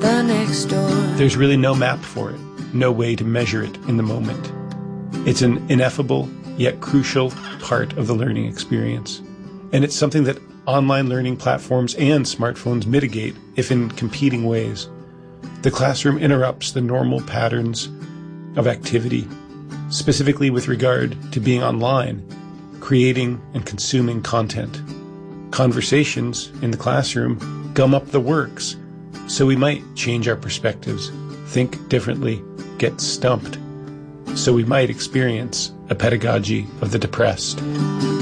neighbor next door. There's really no map for it, no way to measure it in the moment. It's an ineffable yet crucial part of the learning experience. And it's something that online learning platforms and smartphones mitigate, if in competing ways. The classroom interrupts the normal patterns of activity, specifically with regard to being online, creating and consuming content. Conversations in the classroom gum up the works, so we might change our perspectives, think differently, get stumped. So we might experience a pedagogy of the depressed.